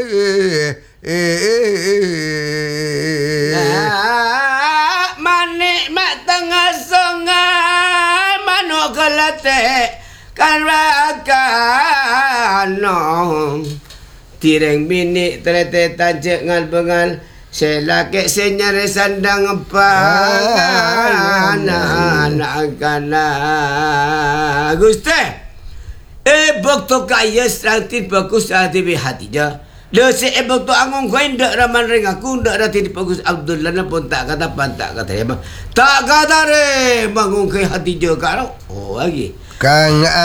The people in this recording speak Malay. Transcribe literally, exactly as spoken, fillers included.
Nah, manik mak tengah sungai manuk kelate karakan no tireng bini terete tancik ngal bengal selake senyare sandang panganan akana guste e bokto kaya strantin bagus hati bi hatija le se e bokto angon ko ndak raman ring aku ndak rati bagus Abdullah na pun tak kata pantak kata ya tak kata re bangun ke hatija karo oh lagi Kang